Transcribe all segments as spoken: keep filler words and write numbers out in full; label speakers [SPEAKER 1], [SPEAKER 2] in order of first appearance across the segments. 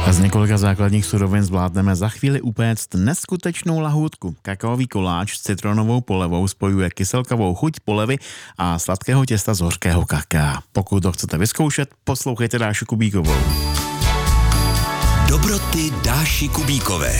[SPEAKER 1] Z několika základních surovin zvládneme za chvíli upéct neskutečnou lahůdku. Kakaový koláč s citronovou polevou spojuje kyselkavou chuť polevy a sladkého těsta z hořkého kakaa. Pokud to chcete vyzkoušet, poslouchejte Dáši Kubíkovou.
[SPEAKER 2] Dobroty Dáši Kubíkové.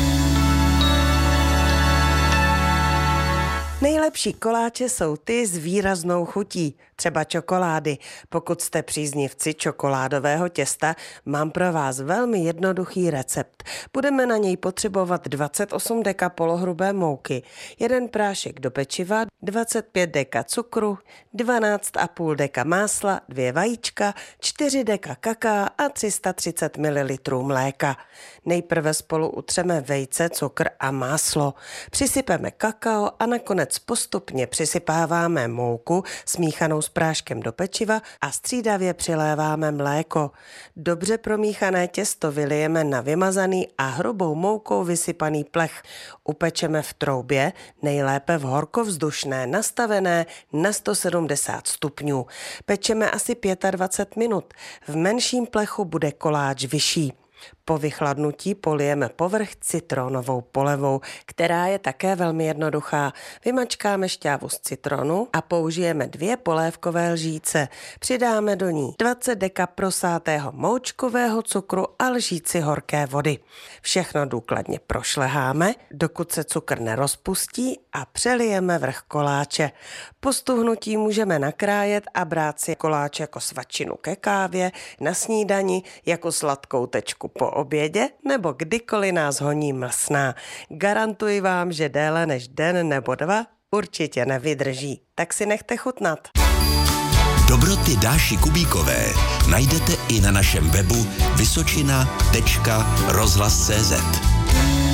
[SPEAKER 3] Nejlepší koláče jsou ty s výraznou chutí, třeba čokolády. Pokud jste příznivci čokoládového těsta, mám pro vás velmi jednoduchý recept. Budeme na něj potřebovat dvacet osm deka polohrubé mouky, jeden prášek do pečiva, dvacet pět deka cukru, dvanáct a půl deka másla, dvě vajíčka, čtyři deka kakaa a tři sta třicet mililitrů mléka. Nejprve spolu utřeme vejce, cukr a máslo. Přisypeme kakao a nakonec postupně přisypáváme mouku smíchanou s práškem do pečiva a střídavě přiléváme mléko. Dobře promíchané těsto vylijeme na vymazaný a hrubou moukou vysypaný plech. Upečeme v troubě, nejlépe v horkovzdušné, nastavené na sto sedmdesát stupňů. Pečeme asi dvacet pět minut. V menším plechu bude koláč vyšší. Po vychladnutí polijeme povrch citronovou polevou, která je také velmi jednoduchá. Vymačkáme šťávu z citronu a použijeme dvě polévkové lžíce. Přidáme do ní dvacet deka prosátého moučkového cukru a lžíci horké vody. Všechno důkladně prošleháme, dokud se cukr nerozpustí a přelijeme vrch koláče. Po stuhnutí můžeme nakrájet a brát si koláč jako svačinu ke kávě, na snídani, jako sladkou tečku po obědě nebo kdykoliv nás honí mlsná. Garantuji vám, že déle než den nebo dva určitě nevydrží. Tak si nechte chutnat.
[SPEAKER 2] Dobroty Dáši Kubíkové najdete i na našem webu vysočina tečka rozhlas tečka cé zet.